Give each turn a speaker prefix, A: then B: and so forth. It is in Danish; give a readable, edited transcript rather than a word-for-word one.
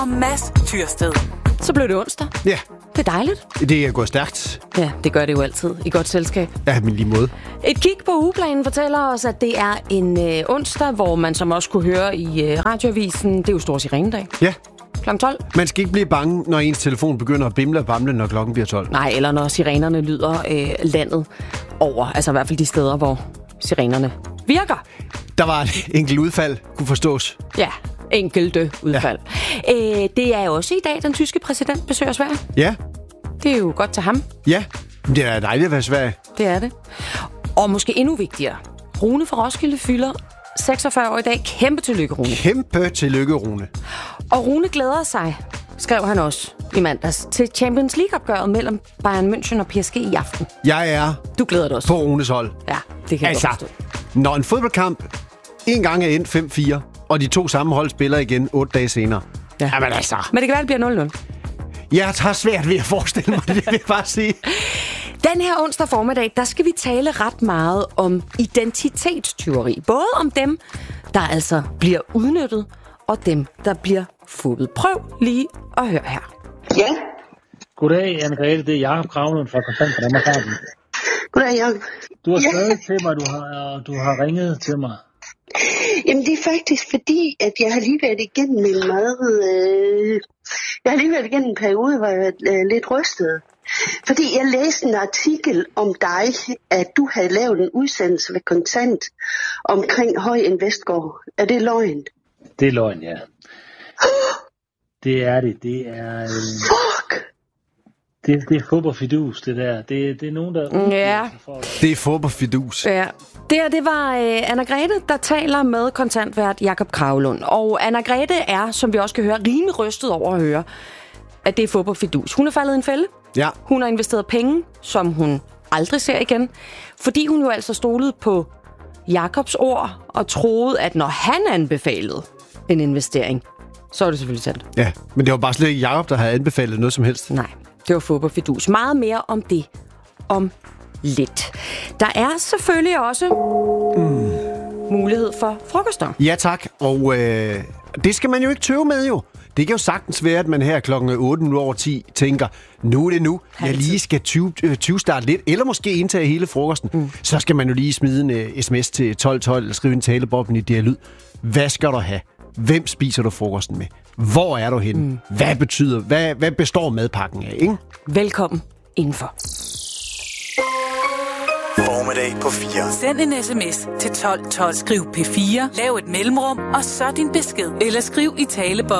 A: og Mads Tyrsted. Så blev det onsdag.
B: Ja.
A: Det er dejligt.
B: Det er gået stærkt.
A: Ja, det gør det jo altid. I godt selskab.
B: Ja, men lige måde.
A: Et kig på ugeplanen fortæller os, at det er en onsdag, hvor man som også kunne høre i radioavisen, det er jo Store Sirenedag.
B: Ja.
A: Kl. 12.
B: Man skal ikke blive bange, når ens telefon begynder at bimle og bamle, når klokken bliver 12.
A: Nej, eller når sirenerne lyder landet over. Altså i hvert fald de steder, hvor sirenerne virker.
B: Der var et enkelt udfald, kunne forstås.
A: Ja, enkelte udfald. Ja. Det er også i dag, den tyske præsident besøger Sverige.
B: Ja.
A: Det er jo godt til ham.
B: Ja, det er dejligt at være i Sverige.
A: Det er det. Og måske endnu vigtigere. Rune fra Roskilde fylder 46 år i dag. Kæmpe tillykke, Rune.
B: Kæmpe tillykke, Rune.
A: Og Rune glæder sig, skrev han også i mandags, til Champions League-opgøret mellem Bayern München og PSG i aften.
B: Jeg er
A: Du glæder dig også.
B: på Runes hold.
A: Ja, det kan jeg godt forstå.
B: Når en fodboldkamp en gang er endt 5-4, og de to samme hold spiller igen 8 dage senere.
A: Ja.
B: Jamen altså.
A: Men det kan være, det bliver 0-0.
B: Jeg tager svært ved at forestille mig det, vil jeg bare sige.
A: Den her onsdag formiddag, der skal vi tale ret meget om identitetstyveri. Både om dem, der altså bliver udnyttet, og dem, der bliver fuppet. Prøv lige at høre her.
C: Ja.
D: Goddag, Anne-Grethe. Det er Jakob Kravlund fra Kontant for Danmarks Radio.
C: Goddag, Jacob.
D: Du har skrevet til mig, du har ringet til mig.
C: Jamen, det er faktisk fordi, at jeg har lige været igennem en jeg har lige været igennem en periode, hvor jeg var lidt rystet. Fordi jeg læste en artikel om dig, at du havde lavet en udsendelse ved Kontant omkring Høj Investgård. Er det løgn?
D: Det er løgn, ja. Det er det. Det er...
C: Fuck!
D: Det er fup og fidus, det der. Det er nogen, der...
A: Ja.
B: Det er fup og fidus.
A: Ja. Det var Anne-Grethe, der taler med kontantvært Jakob Kravlund. Og Anne-Grethe er, som vi også kan høre, rimelig rystet over at høre, at det er fup og fidus. Hun er faldet i en fælde.
B: Ja.
A: Hun har investeret penge, som hun aldrig ser igen. Fordi hun jo altså stolede på Jakobs ord og troede, at når han anbefalede en investering, så er det selvfølgelig sandt.
B: Ja, men det var bare slet ikke Jakob, der havde anbefalet noget som helst.
A: Nej, det var fup og fidus. Meget mere om det om lidt. Der er selvfølgelig også mulighed for frokoster.
B: Ja tak, og det skal man jo ikke tøve med jo. Det kan jo sagtens være, at man her klokken 8:10 tænker, nu er det nu, jeg lige skal 20-starte lidt, eller måske indtage hele frokosten. Så skal man jo lige smide en sms til 1212, eller skrive en taleboblen i dialyd. Hvad skal du have? Hvem spiser du frokosten med? Hvor er du henne? Hvad består madpakken af, ikke?
A: Velkommen indenfor.
E: Formiddag på 4.
F: Send en sms til 1212. Skriv P4, lav et mellemrum, og så din besked. Eller skriv i taleboblen.